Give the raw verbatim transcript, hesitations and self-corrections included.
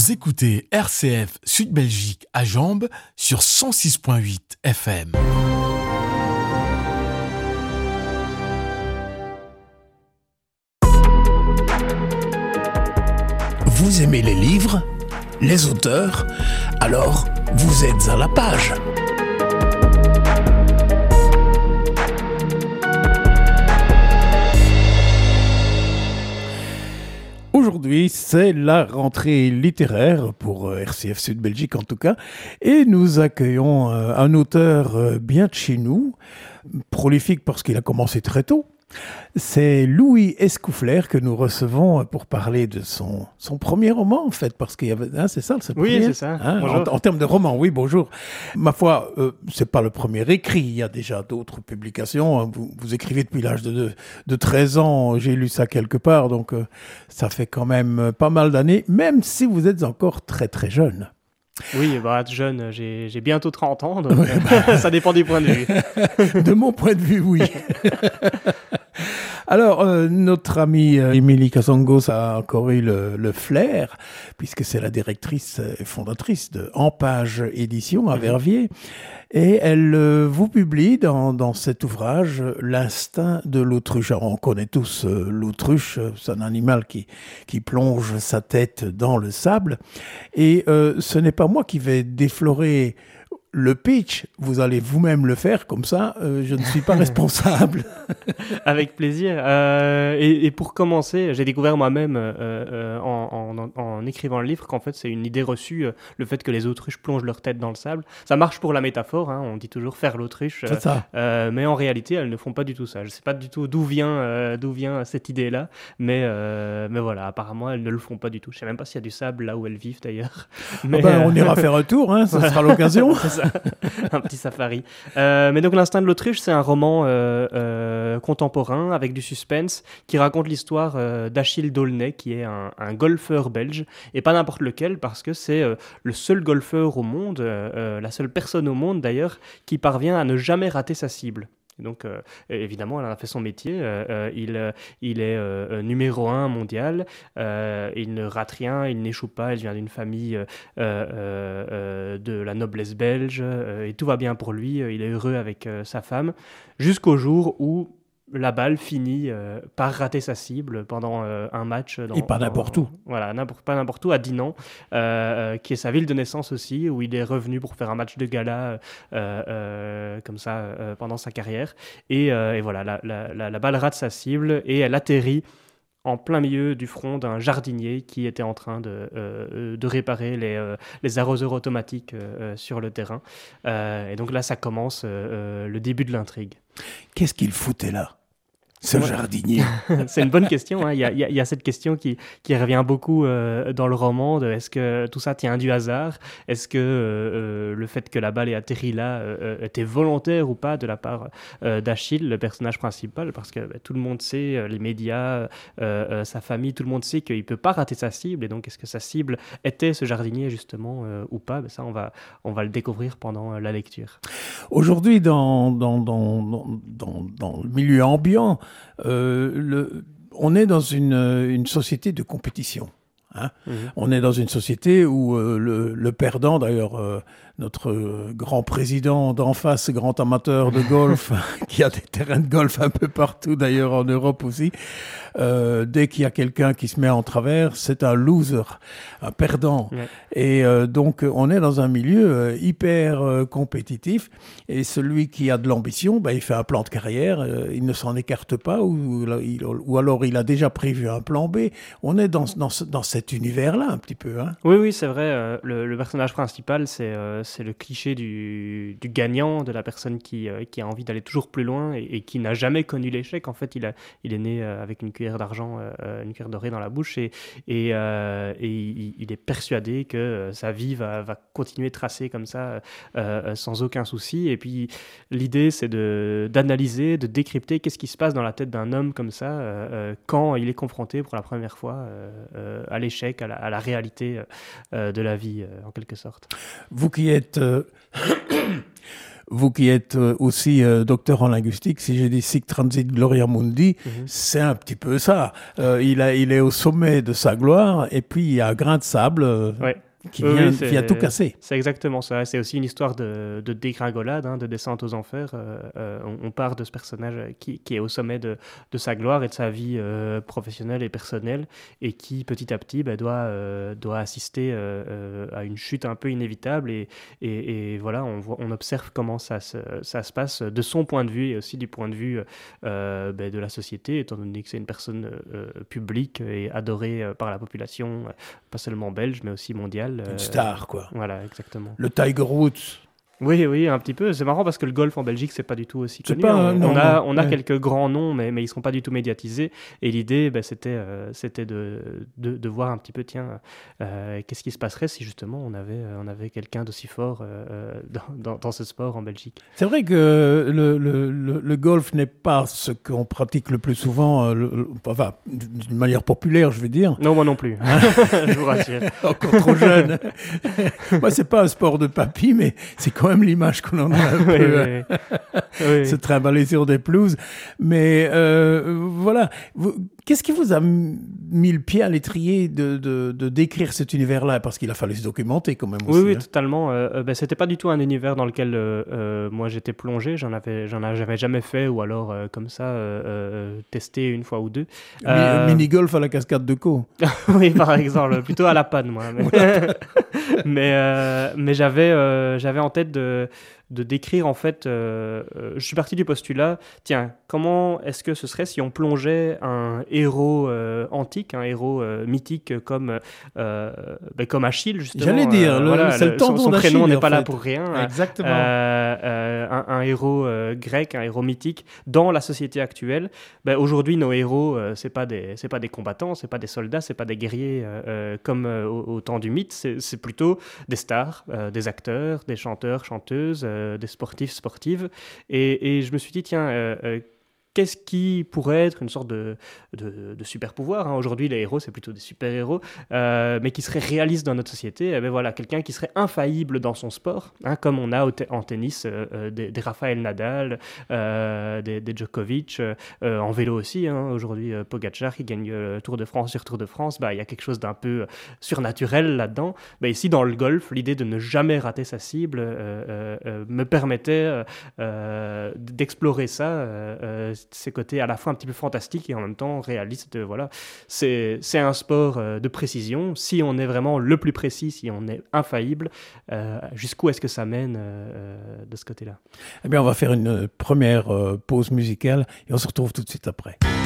Vous écoutez R C F Sud Belgique à Jambes sur cent six virgule huit F M. Vous aimez les livres, les auteurs? Alors, vous êtes à la page. Aujourd'hui, c'est la rentrée littéraire pour R C F Sud Belgique en tout cas, et nous accueillons un auteur bien de chez nous, prolifique parce qu'il a commencé très tôt. C'est Louis Escouflair que nous recevons pour parler de son, son premier roman, en fait, parce qu'il y avait... Hein, c'est ça, c'est le oui, premier, c'est ça. Hein, en, en termes de roman, oui, bonjour. Ma foi, euh, c'est pas le premier écrit, il y a déjà d'autres publications. Vous, vous écrivez depuis l'âge de, de, de treize ans, j'ai lu ça quelque part, donc euh, ça fait quand même pas mal d'années, même si vous êtes encore très très jeune. Oui, bah, jeune, j'ai, j'ai bientôt trente ans, donc ouais, bah... ça dépend du point de vue. De mon point de vue, oui. Alors, euh, notre amie euh, Émilie Casongos a encore eu le, le flair, puisque c'est la directrice et fondatrice de En Page Édition à Verviers. Et elle euh, vous publie dans, dans cet ouvrage L'instinct de l'autruche. Alors, on connaît tous euh, l'autruche, c'est un animal qui, qui plonge sa tête dans le sable. Et euh, ce n'est pas moi qui vais déflorer le pitch, vous allez vous-même le faire, comme ça, euh, je ne suis pas responsable. Avec plaisir. Euh, et, et pour commencer, j'ai découvert moi-même, euh, euh, en, en, en écrivant le livre, qu'en fait, c'est une idée reçue, euh, le fait que les autruches plongent leur tête dans le sable. Ça marche pour la métaphore, hein, on dit toujours faire l'autruche. C'est ça. Euh, mais en réalité, elles ne font pas du tout ça. Je ne sais pas du tout d'où vient, euh, d'où vient cette idée-là, mais, euh, mais voilà, apparemment, elles ne le font pas du tout. Je ne sais même pas s'il y a du sable là où elles vivent, d'ailleurs. Mais, oh ben, euh... on ira faire un tour, hein, ça voilà. sera l'occasion. C'est ça. Un petit safari. Euh, mais donc L'Instinct de l'autruche, c'est un roman euh, euh, contemporain avec du suspense qui raconte l'histoire euh, d'Achille D'aulnay, qui est un, un golfeur belge, et pas n'importe lequel, parce que c'est euh, le seul golfeur au monde, euh, euh, la seule personne au monde d'ailleurs, qui parvient à ne jamais rater sa cible. Et donc, euh, évidemment, elle en a fait son métier. Euh, euh, il, euh, il est euh, numéro un mondial. Euh, il ne rate rien, il n'échoue pas. Il vient d'une famille euh, euh, euh, de la noblesse belge. Euh, et tout va bien pour lui. Il est heureux avec euh, sa femme. Jusqu'au jour où la balle finit euh, par rater sa cible pendant euh, un match. Dans, et pas n'importe dans, où. Voilà, n'importe, pas n'importe où, à Dinan, euh, qui est sa ville de naissance aussi, où il est revenu pour faire un match de gala euh, euh, comme ça euh, pendant sa carrière. Et, euh, et voilà, la, la, la, la balle rate sa cible et elle atterrit en plein milieu du front d'un jardinier qui était en train de, euh, de réparer les, euh, les arroseurs automatiques euh, sur le terrain. Euh, et donc là, ça commence euh, le début de l'intrigue. Qu'est-ce qu'il foutait là ? Ce ouais. jardinier. C'est une bonne question. Hein. Il, y a, il, y a, il y a cette question qui, qui revient beaucoup euh, dans le roman de est-ce que tout ça tient du hasard ? Est-ce que euh, le fait que la balle ait atterri là euh, était volontaire ou pas de la part euh, d'Achille, le personnage principal ? Parce que bah, tout le monde sait, euh, les médias, euh, euh, sa famille, tout le monde sait qu'il ne peut pas rater sa cible. Et donc, est-ce que sa cible était ce jardinier justement euh, ou pas ? Ben, ça, on va, on va le découvrir pendant euh, la lecture. Aujourd'hui, dans, dans, dans, dans, dans le milieu ambiant, Euh, le, on est dans une, une société de compétition. Hein. Mmh. On est dans une société où euh, le, le perdant, d'ailleurs, euh, notre euh, grand président d'en face, grand amateur de golf, qui a des terrains de golf un peu partout, d'ailleurs en Europe aussi, euh, dès qu'il y a quelqu'un qui se met en travers, c'est un loser, un perdant. Ouais. Et euh, donc, on est dans un milieu euh, hyper euh, compétitif. Et celui qui a de l'ambition, ben, il fait un plan de carrière, euh, il ne s'en écarte pas, ou, il, ou alors il a déjà prévu un plan B. On est dans, dans, dans cet univers-là un petit peu. Hein. Oui, oui, c'est vrai. Euh, le, le personnage principal, c'est, euh, c'est le cliché du, du gagnant, de la personne qui, euh, qui a envie d'aller toujours plus loin et, et qui n'a jamais connu l'échec. En fait, il, a, il est né euh, avec une cuillère d'argent, euh, une cuillère dorée dans la bouche et, et, euh, et il, il est persuadé que euh, sa vie va, va continuer tracée comme ça, euh, sans aucun souci. Et puis, l'idée, c'est de, d'analyser, de décrypter qu'est-ce qui se passe dans la tête d'un homme comme ça euh, quand il est confronté pour la première fois euh, euh, à l'échec, à la, à la réalité euh, de la vie, euh, en quelque sorte. Vous qui êtes... Euh... vous qui êtes aussi euh, docteur en linguistique, si j'ai dit sic transit gloria mundi, mm-hmm. c'est un petit peu ça. Euh, il, a, il est au sommet de sa gloire, et puis il y a un grain de sable. Euh, ouais. Qui vient, oui, vient tout casser. C'est exactement ça. C'est aussi une histoire de, de dégringolade, hein, de descente aux enfers. Euh, euh, on, on part de ce personnage qui, qui est au sommet de, de sa gloire et de sa vie euh, professionnelle et personnelle, et qui petit à petit bah, doit, euh, doit assister euh, euh, à une chute un peu inévitable. Et, et, et voilà, on, voit, on observe comment ça se, ça se passe de son point de vue et aussi du point de vue euh, bah, de la société, étant donné que c'est une personne euh, publique et adorée par la population, pas seulement belge, mais aussi mondiale. Une star, quoi. Voilà, exactement. Le Tiger Woods. Oui, oui, un petit peu. C'est marrant parce que le golf en Belgique, c'est pas du tout aussi c'est connu. Pas, on, non, on a, non, on a ouais. quelques grands noms, mais, mais ils sont pas du tout médiatisés. Et l'idée, ben, c'était, euh, c'était de, de, de voir un petit peu, tiens, euh, qu'est-ce qui se passerait si justement on avait, on avait quelqu'un d'aussi fort euh, dans, dans, dans ce sport en Belgique. C'est vrai que le, le, le, le golf n'est pas ce qu'on pratique le plus souvent, le, le, enfin, d'une manière populaire, je veux dire. Non, moi non plus. Je vous rassure. Encore trop jeune. Moi, c'est pas un sport de papy, mais c'est quand même l'image qu'on en a un oui, peu oui, oui. se trimballer sur des pelouses. Mais euh, voilà. Vous, qu'est-ce qui vous a mis le pied à l'étrier de, de, de décrire cet univers-là? Parce qu'il a fallu se documenter quand même aussi. Oui, oui, hein. totalement. Euh, ben, c'était pas du tout un univers dans lequel euh, euh, moi j'étais plongé. J'en avais, j'en avais jamais fait, ou alors euh, comme ça euh, euh, testé une fois ou deux. Euh... Mini-golf à la cascade de Caux. Oui, par exemple, plutôt à la panne, moi. Mais, mais, euh, mais j'avais, euh, j'avais en tête de de décrire en fait, euh, euh, je suis parti du postulat, tiens, comment est-ce que ce serait si on plongeait un héros euh, antique, un héros euh, mythique comme, euh, ben, comme Achille, justement. J'allais dire, euh, le, voilà, c'est le son, son prénom n'est pas fait. là pour rien. Exactement. Euh, euh, un, un héros euh, grec, un héros mythique dans la société actuelle. Ben, aujourd'hui, nos héros, euh, c'est pas des, c'est pas des combattants, c'est pas des soldats, c'est pas des guerriers euh, euh, comme euh, au, au temps du mythe, c'est, c'est plutôt des stars, euh, des acteurs, des chanteurs, chanteuses, euh, des sportifs, sportives. Et, et je me suis dit, tiens, euh, euh, qu'est-ce qui pourrait être une sorte de, de, de super pouvoir, hein. Aujourd'hui, les héros, c'est plutôt des super-héros, euh, mais qui seraient réalistes dans notre société. Eh ben voilà, quelqu'un qui serait infaillible dans son sport, hein, comme on a au te- en tennis euh, des, des Rafael Nadal, euh, des, des Djokovic, euh, en vélo aussi. Hein. Aujourd'hui, euh, Pogacar qui gagne euh, Tour de France sur Tour de France, bah, il y a quelque chose d'un peu surnaturel là-dedans. Bah, ici, dans le golf, l'idée de ne jamais rater sa cible euh, euh, me permettait euh, d'explorer ça, euh, ces côtés à la fois un petit peu fantastiques et en même temps réalistes. Voilà. C'est, c'est un sport euh, de précision. Si on est vraiment le plus précis, si on est infaillible, euh, jusqu'où est-ce que ça mène euh, de ce côté-là? Eh bien, on va faire une première euh, pause musicale et on se retrouve tout de suite après.